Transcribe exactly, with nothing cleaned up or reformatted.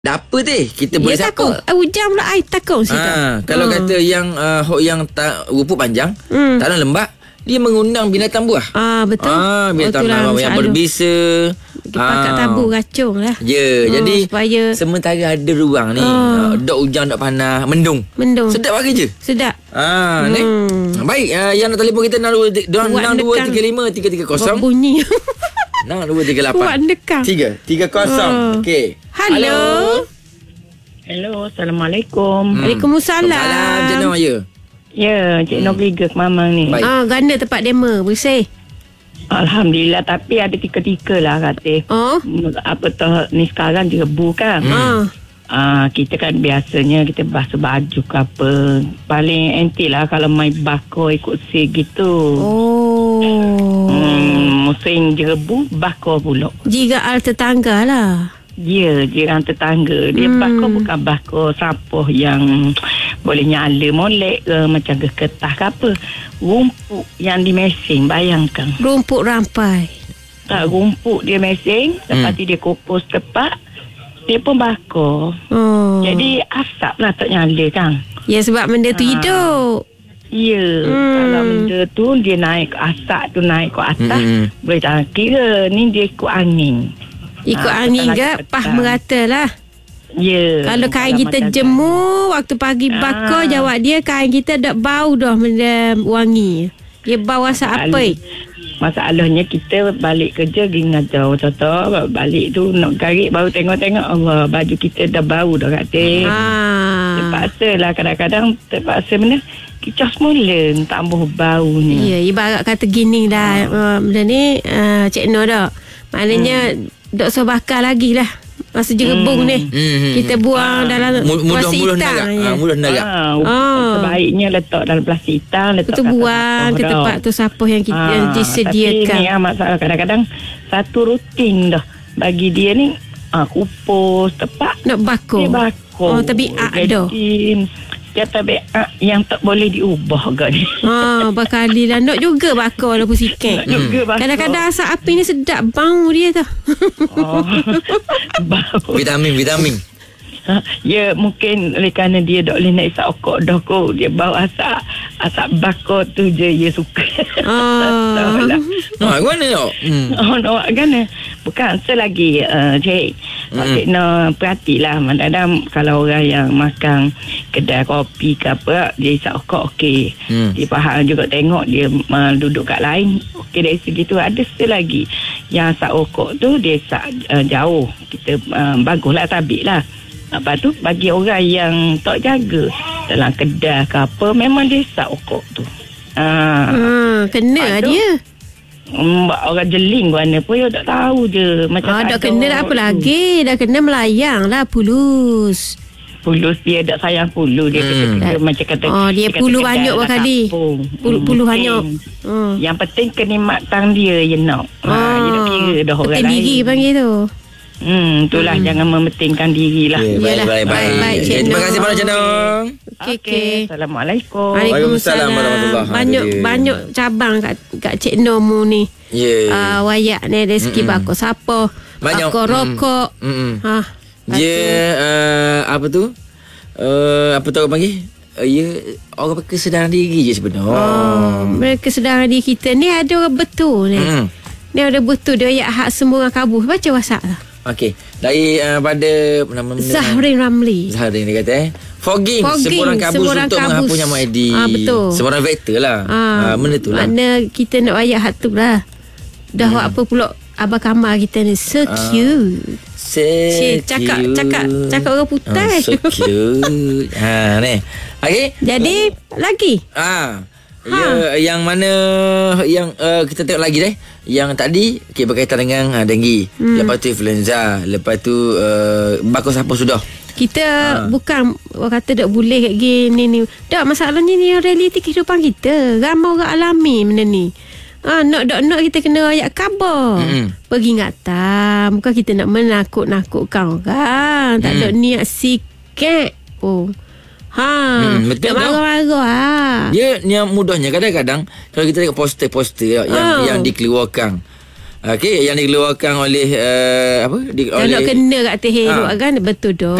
Apa teh? Kita boleh Dia sapa. takut hujan pula air takut situ. Ha, kalau Hmm. kata yang uh, hok yang ta, rumput panjang, Hmm. tanah lembap, dia mengundang binatang buah. Ah betul. Ah, binatang Betul buah yang berbisa. Kita pakat tabu racung lah. Ya, Oh, jadi supaya sementara ada ruang ni, Ah. uh, dok hujan, dok panas, mendung. mendung. Sedap bagi je. Sedap. Ah, Hmm. ni. Baik, uh, yang nak telefon kita enam dua tiga lima tiga tiga kosong. Bunyi. enam dua tiga Kuat lapan dekang. tiga tiga kosong. Oh. Okey. Halo. Hello, Assalamualaikum. Hmm. Waalaikumsalam. Salam, macam mana ya? Ya, Cik hmm. Nobli ke Mamang ni. Baik. Ah, ganda tempat demo bersih. Alhamdulillah, tapi ada tika-tika lah kata. Oh. Apa tu, ni sekarang direbu kan. Hmm. Ah. Ah, kita kan biasanya kita basuh baju ke apa. Paling enti lah kalau main bakor ikut si gitu. Oh. Hmm, musim jerebu, bakor pula. Jika al tetangga lah. Ya, jiran tetangga. Dia Hmm. bakor bukan bakor sapuh yang boleh nyala molek ke macam ke ketah ke apa. Rumput yang di mesin, bayangkan. Rumput rampai. Tak, rumput dia mesin, lepas tu dia kukus tepat, dia pun bakar. Oh. Jadi asap lah tak nyala kan. Ya sebab benda tu Ah. hidup. Ya, Hmm. kalau benda tu dia naik, asap tu naik ke atas, Hmm. boleh tak kira ni dia ikut angin. Ikut Ah, angin petang ke lagi pah petang. merata lah. Ya. Kalau kain kita macam- jemur waktu pagi bakar, Ah. jawab dia kain kita dak bau dah benda wangi. Dia bau asap apa? Masalahnya kita balik kerja pergi ngajar contoh balik tu nak garik baru tengok-tengok Allah baju kita dah bau dah kata. Ah. Terpaksa lah kadang-kadang terpaksa mana kicau semula tambah bau ni. Ya, ibarat kata gini lah. Uh, benda ni uh, Cik Nur dah. Maknanya hmm. dok so bakar lagi lah. Masa jerebung Hmm. ni. Hmm. Kita buang Ah. dalam Mudah-mudah plastik narak. hitam. Ah, mudah narak. Ah, Ah. Sebaiknya letak dalam plastik hitam, letak Lepas tu kat buang sampah ke dah. tempat tu sampah yang kita yang Ah, disediakan. Tapi ni ah, masalah kadang-kadang satu rutin dah bagi dia ni ah, kupus tepat Nak bakar. dia bakar. Oh, tabiat dah. Jadi dia tabiat yang tak boleh diubah ke ni. Ha, berkali lah. Nak juga bakar lah pusikat. Nak juga bakar. Kadang-kadang asap api ni sedap bau dia tu. Oh, bau. Vitamin, vitamin. Ha, ya mungkin oleh kerana dia tak boleh nak isap okok dah kot. Dia bau asap asap bakar tu je dia suka. Ah. Tak lah. Ha, mana tak? Hmm. Oh, nak kan? Bukan selagi uh, Cik Mm. Cik nak perhatilah kadang-kadang kalau orang yang makan kedai kopi ke apa dia isap okok okey. Mm. Dia faham juga tengok dia uh, duduk kat lain okey dari segi tu. Ada selagi yang isap okok tu dia isap uh, jauh kita uh, baguslah tabik lah. Lepas tu bagi orang yang tak jaga dalam kedai ke apa memang dia isap okok tu. Ah. Ha, kena lah Aduh. dia. Mbak orang jeling mana pun dia tak tahu je macam Ah, dah tak kena ada dah apa tu. lagi. Dah kena melayang lah pulus. Pulus dia tak sayang pulu dia Hmm. kata, kata macam kata Oh, dia kata pulu kedai banyak lah berkali. kampung. Pulu, Hmm, pulu mungkin. banyak. Hmm. Yang penting kenikmatan dia je nak. Ha, Ah, dia nak kira dah orang penting lain. diri panggil tu. Hmm, itulah Hmm. jangan mementingkan dirilah. Okay, baik, Yalah. baik, baik. Baik, baik, Cik Terima Nur. kasih Pak Cik Nur. Okey, okey. Assalamualaikum. Waalaikumsalam warahmatullahi Banyak wabarakatuh. banyak cabang kat kat Cik Nomu ni. Ya. Yeah. Uh, wayak ni dari segi Mm-mm. bakar sapa, Banyak. bakar rokok. Mm-mm. Ha. Dia uh, apa tu? Uh, apa tu orang panggil? Uh, ya, orang kesedaran diri je sebenarnya. Oh, mereka sedang di kita ni ada orang betul ni. Mm-mm. Ni ada betul dia ayat hak semua orang kabur. Baca WhatsApp lah. Okey. Dari uh, pada apa nama benda? Zahrin Ramli. Zahrin dia kata eh. Fogging, Fogging, seborang kabus seborang untuk kabus. menghapus nyamuk Aedes. Ah, betul. Seborang vektor lah. Ah, Ah, benda tu lah. Mana kita nak ayat hak tu lah. Dah hmm. apa pula Abang Kamal kita ni so Ah. cute. So Cik, cakap cute. cakap cakap orang putai. Ah, so cute. ha ni. Okey. Jadi lagi. Ah. Ha. Ya, yang mana yang uh, kita tengok lagi deh. Yang tadi okay, berkaitan dengan uh, denggi. Hmm. Lepas tu influenza, lepas tu uh, bakar siapa sudah. Kita Ha. bukan orang kata tak boleh kat gini ni. Tak, masalahnya ni realiti kehidupan kita. Ramai orang alami benda ni. Ah, nak nak nak kita kena ayat khabar. Mm-mm. Peringatan. Bukan kita nak menakut-nakutkan orang. Tak ada niat sikit. Oh. Ha, Hmm, betul nak tak? marah-marah ha. Dia yang mudahnya kadang-kadang kalau kita tengok poster-poster yang Ah. yang dikeluarkan Okey, yang dikeluarkan oleh uh, apa? Di, Kalau oleh nak kena kat teh Ha. elok kan betul dah.